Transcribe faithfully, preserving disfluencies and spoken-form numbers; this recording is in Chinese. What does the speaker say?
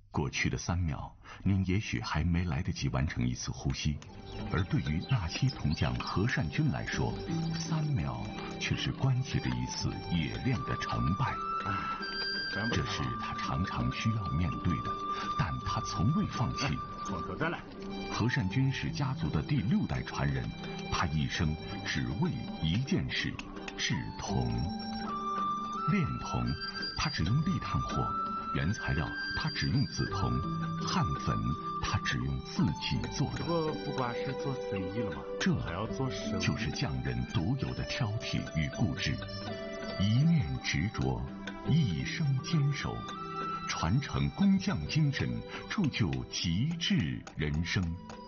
过去的三秒，您也许还没来得及完成一次呼吸，而对于纳西铜匠何善君来说，三秒却是关系着一次冶炼的成败。这是他常常需要面对的，但他从未放弃。 从头再来。 何善君是家族的第六代传人，他一生只为一件事：制铜。炼铜，他只用立炭火。原材料他只用紫铜，焊粉他只用自己做的。 不不光是做生意了吗？ 这还要做生意， 就是匠人独有的挑剔与固执，一念执着，一生坚守，传承工匠精神，铸就极致人生。